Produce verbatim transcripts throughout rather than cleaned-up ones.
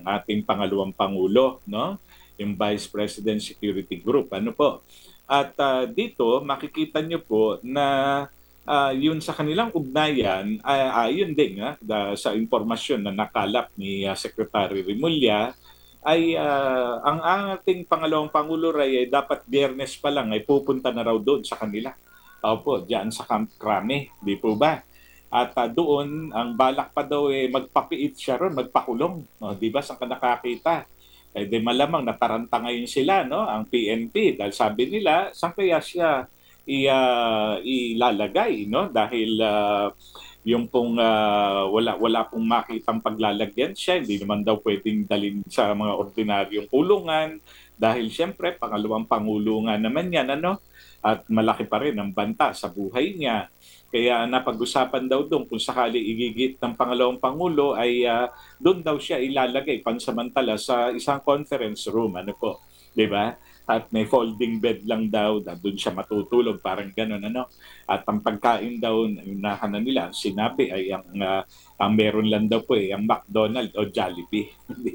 ng ating pangalawang pangulo, no? Yung Vice President Security Group. Ano po? At uh, dito makikita niyo po na uh, yun sa kanilang ugnayan, uh, ayon din uh, da, sa impormasyon na nakalap ni uh, Secretary Remulla, ay uh, ang ating pangalawang Pangulo Ray ay dapat Biyernes pa lang ay pupunta na raw doon sa kanila. Opo, diyan sa Camp Crame, di po ba? At uh, doon, ang balak pa daw eh, magpapiit siya ron, magpakulong. No? Di ba, saan ka nakakita? Eh di malamang nataranta ngayon sila, no? Ang P N P. Dahil sabi nila, saan kaya siya i, uh, ilalagay, no? Dahil uh, yung pong uh, wala wala pong makitang paglalagyan siya, hindi naman daw pwedeng dalhin sa mga ordinaryong kulungan dahil siyempre pangalawang pangulo nga naman yan, ano? At malaki pa rin ang banta sa buhay niya. Kaya napag-usapan daw doon kung sakali igigit ng pangalawang pangulo ay uh, doon daw siya ilalagay pansamantala sa isang conference room, ano po, 'di ba? At may folding bed lang daw, doon siya matutulog, parang gano'n, ano? At ang pagkain daw, unahan na nila, sinabi ay ang, uh, ang meron lang daw po eh, ang McDonald's o Jollibee.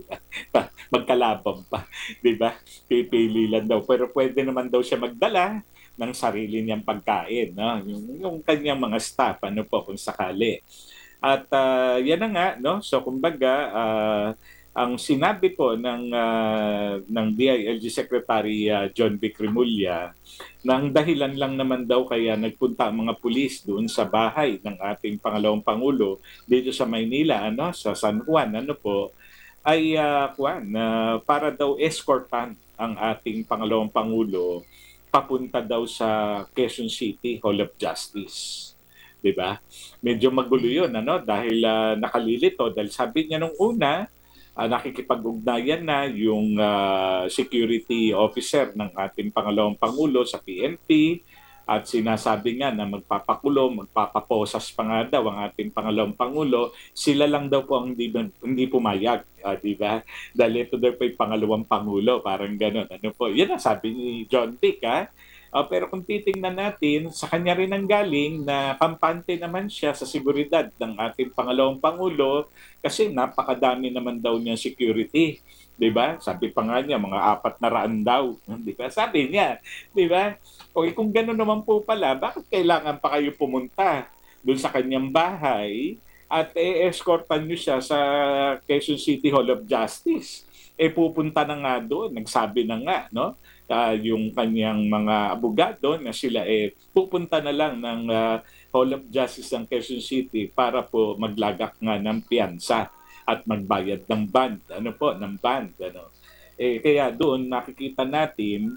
Magkalabang pa, di ba? Pipili lang daw. Pero pwede naman daw siya magdala ng sarili niyang pagkain, no? Yung, yung kanyang mga staff, ano po, kung sakali. At uh, yan na nga, no? So kumbaga, uh, ang sinabi po ng uh, ng D I L G Secretary uh, John Vic Remulla, nang dahilan lang naman daw kaya nagpunta ang mga pulis doon sa bahay ng ating pangalawang pangulo dito sa Maynila, ano, sa San Juan, ano po, ay uh, kuwan, uh, para daw escortan ang ating pangalawang pangulo papunta daw sa Quezon City Hall of Justice. 'Di ba? Medyo magulo 'yun, ano, dahil uh, nakalilito dahil sabi niya nung una, uh, nakikipag-ugnayan na yung uh, security officer ng ating pangalawang pangulo sa P N P at sinasabi nga na magpapakulo, magpapaposas pa nga daw ang ating pangalawang pangulo. Sila lang daw po ang hindi, hindi pumayag, uh, di ba? Dahil ito daw po yung pangalawang pangulo, parang gano'n. Ano po? Yan ang sabi ni John Vic, ha? Uh, pero kung titingnan natin, sa kanya rin ang galing na kampante naman siya sa seguridad ng ating pangalawang pangulo kasi napakadami naman daw niya security. 'Di ba? Sabi pa nga niya, mga apat na raan daw. 'Di ba? Sabi niya, 'di ba? Okay, kung gano'n naman po pala, bakit kailangan pa kayo pumunta doon sa kanyang bahay at e-escortan niyo siya sa Quezon City Hall of Justice? Eh pupunta na nga doon, nagsabi na nga, no? Uh, yung kanyang mga abogado na sila eh pupunta na lang ng uh, Hall of Justice ng Quezon City para po maglagak nga ng piyansa at magbayad ng bond, ano po, ng bond, ano. Eh, kaya doon nakikita natin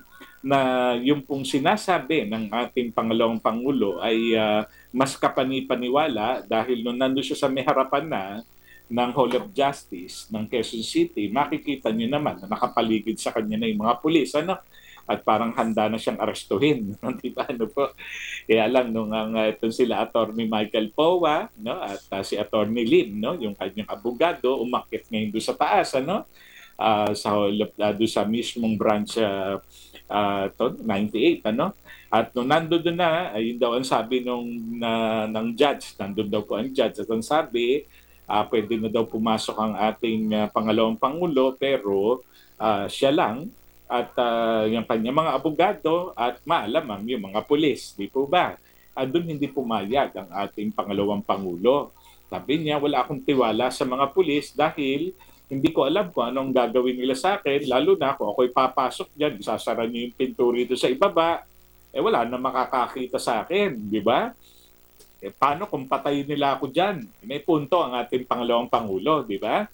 na yung pong sinasabi ng ating pangalawang pangulo ay uh, mas kapani-paniwala dahil nung nandun siya sa may harapan na ng Hall of Justice ng Quezon City, makikita niyo naman na nakapaligid sa kanya na yung mga pulis, ano? At parang handa na siyang arestuhin, di ba? Ano po? Kaya lang nung ang uh, itong sila Attorney Michael Powa, no, at uh, si Attorney Lim, no, yung kanyang abogado, umakyat ngayon doon sa taas, ano? Uh, sa uh, doon sa mismong branch uh, uh, to, ninety-eight, ano? At nung nandoon na, ayun daw ang sabi nung na, ng judge, nandoon daw po ang judge, at ang sabi, uh, pwede na daw pumasok ang ating uh, pangalawang pangulo, pero uh, siya lang at uh, yung kanyang mga abogado at maalamang yung mga pulis, di po ba? Uh, doon hindi pumayag ang ating pangalawang pangulo. Sabi niya, wala akong tiwala sa mga pulis dahil hindi ko alam kung anong gagawin nila sa akin, lalo na kung ako'y papasok dyan, sasara niyo yung pinto rito sa ibaba, eh wala na makakakita sa akin, di ba? Eh paano kung patayin nila ako dyan? May punto ang ating pangalawang pangulo, di ba?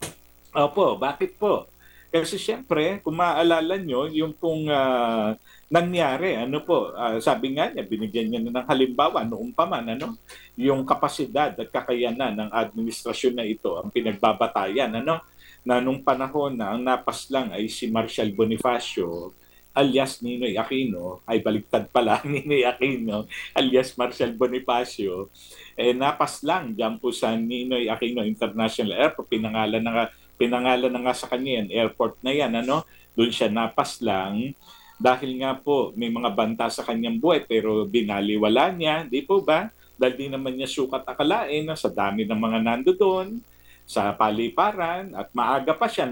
Opo, bakit po? Kasi siyempre, kung maaalala nyo, yung pong uh, nangyari, ano po, uh, sabi nga niya, binigyan niya na ng halimbawa noong pa man, ano, yung kapasidad at kakayanan ng administrasyon na ito, ang pinagbabatayan, ano, na nung panahon na ang napas lang ay si Marshal Bonifacio, alias Ninoy Aquino, ay baliktad pala, Ninoy Aquino, alias Marshal Bonifacio, eh napas lang dyan po sa Ninoy Aquino International Airport, pinangalan na pinangalan na nga sa kanya yan, airport na yan, ano, doon siya napas lang dahil nga po may mga banta sa kanyang buhay pero binaliwala niya, di po ba? Dahil di naman niya sukat akalain na sa dami ng mga nando doon, sa paliparan at maaga pa siya